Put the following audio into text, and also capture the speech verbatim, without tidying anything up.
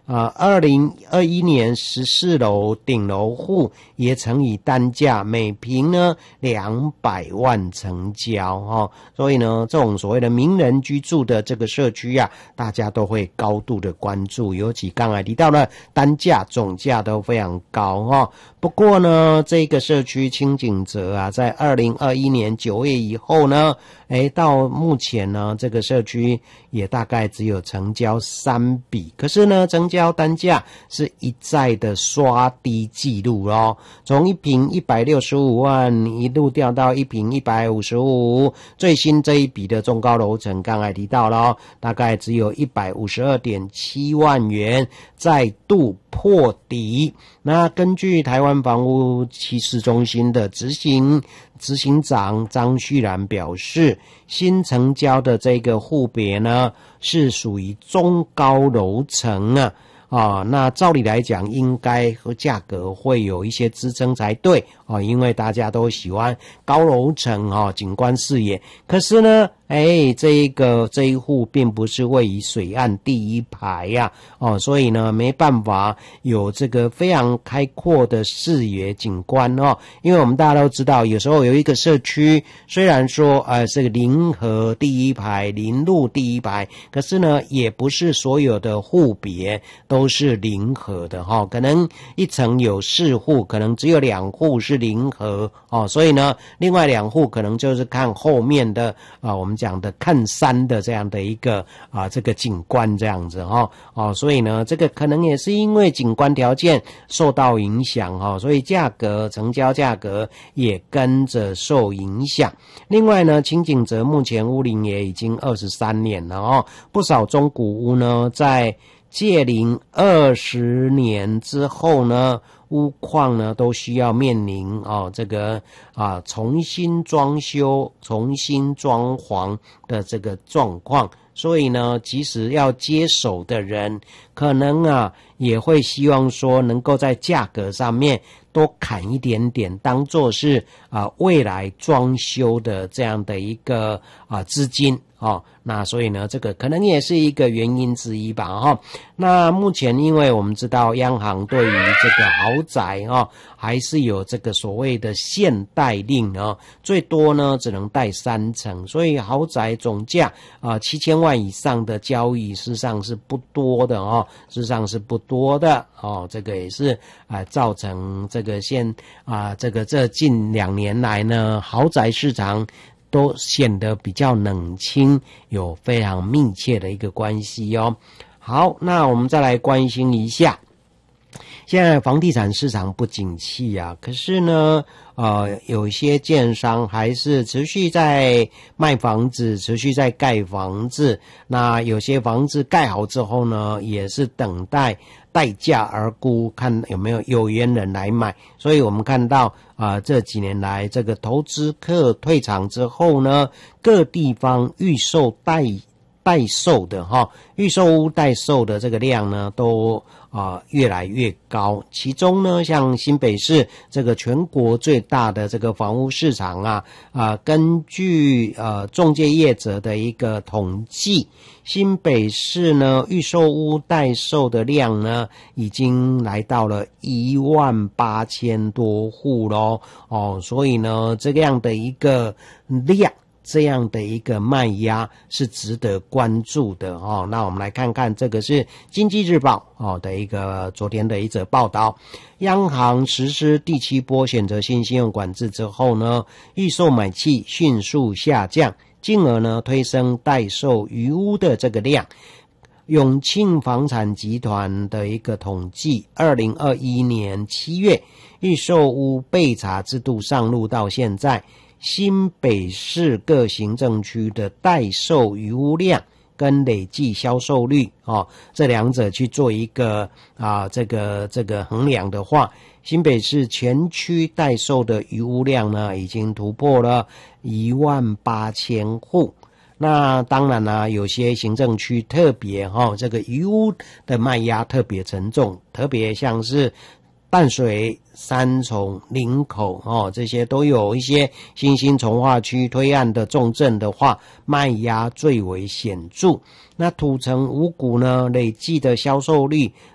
啊，二零二一年十四楼顶楼户也曾以单价每坪呢两百万成交哦，所以呢，这种所谓的名人居住的这个社区啊，大家都会高度的关注，尤其刚才提到了单价总价都非常高哦。不过呢，这个社区清景泽啊，在二零二一年九月以后呢，诶，到目前呢，这个社区也大概只有成交三笔，可是呢，成交单价是一再的刷低记录咯，从一坪一百六十五万一路掉到一坪一百五十五，最新这一笔的中高楼层刚才提到了，大概只有一百五十二点七万元，再度破底。那根据台湾房屋趋势中心的执行执行长张旭然表示，新成交的这个户别呢，是属于中高楼层啊。啊，那照理来讲，应该和价格会有一些支撑才对啊，因为大家都喜欢高楼层啊，景观视野。可是呢，哎，这一个这一户并不是位于水岸第一排呀、啊，哦，所以呢，没办法有这个非常开阔的视野景观哦。因为我们大家都知道，有时候有一个社区，虽然说呃这个临河第一排、临路第一排，可是呢，也不是所有的户别都都是临河的哈，可能一层有四户，可能只有两户是临河哦，所以呢，另外两户可能就是看后面的啊，我们讲的看山的这样的一个啊这个景观这样子哈哦，所以呢，这个可能也是因为景观条件受到影响哈，所以价格成交价格也跟着受影响。另外呢，清景泽目前屋龄也已经二十三年了哦，不少中古屋呢在届龄二十年之后呢，屋况呢都需要面临哦这个啊重新装修、重新装潢的这个状况，所以呢，即使要接手的人，可能啊也会希望说能够在价格上面多砍一点点，当作是啊未来装修的这样的一个啊资金哦。那所以呢，这个可能也是一个原因之一吧哈、哦。那目前因为我们知道央行对于这个豪宅哦，还是有这个所谓的限贷令哦，最多呢只能贷三成，所以豪宅总价啊七千万以上的交易事实上是不多的哦，事实上是不多的哦，这个也是啊造成这个现啊这个这近两年来呢，豪宅市场都显得比较冷清，有非常密切的一个关系哦。好，那我们再来关心一下，现在房地产市场不景气啊，可是呢，呃，有些建商还是持续在卖房子，持续在盖房子。那有些房子盖好之后呢，也是等待待价而沽，看有没有有缘人来买。所以我们看到啊、呃，这几年来这个投资客退场之后呢，各地方预售待待售的哈，预售屋待售的这个量呢，都啊、呃、越来越高。其中呢，像新北市这个全国最大的这个房屋市场啊，啊、呃，根据呃中介业者的一个统计，新北市呢预售屋待售的量呢，已经来到了一万八千多户咯哦，所以呢，这样的一个量。这样的一个卖压是值得关注的哦。那我们来看看，这个是经济日报哦的一个昨天的一则报道。央行实施第七波选择性信用管制之后呢，预售买气迅速下降，进而呢推升待售余屋的这个量。永庆房产集团的一个统计，二零二一年七月预售屋备查制度上路到现在，新北市各行政区的待售余屋量跟累计销售率哦，这两者去做一个啊这个这个衡量的话，新北市全区待售的余屋量呢，已经突破了一万八千户。那当然啦、啊，有些行政区特别哈、哦，这个余屋的卖压特别沉重，特别像是淡水、三重、林口哦，这些都有一些新兴重划区推案的重镇的话，卖压最为显著。那土城五股呢，累计的销售率